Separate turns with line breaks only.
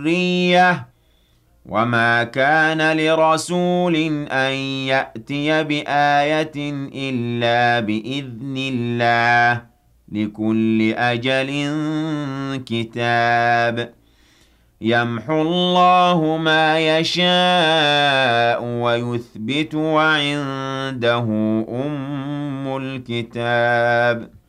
ذُرِّيَّةٍ وَمَا كَانَ لِرَسُولٍ أَن يَأْتِيَ بِآيَةٍ إِلَّا بِإِذْنِ اللَّهِ ۗ لِكُلِّ أَجَلٍ كِتَابٌ يَمْحُو اللَّهُ مَا يَشَاءُ وَيُثْبِتُ ۖ وَعِندَهُ أُمُّ الْكِتَابِ